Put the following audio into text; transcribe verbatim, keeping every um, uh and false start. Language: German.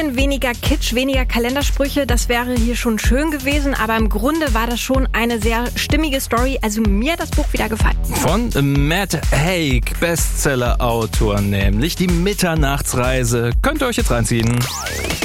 Weniger Kitsch, weniger Kalendersprüche, das wäre hier schon schön gewesen, aber im Grunde war das schon eine sehr stimmige Story, also mir hat das Buch wieder gefallen. Von Matt Haig, Bestseller-Autor nämlich, die Mitternachtsreise. Könnt ihr euch jetzt reinziehen.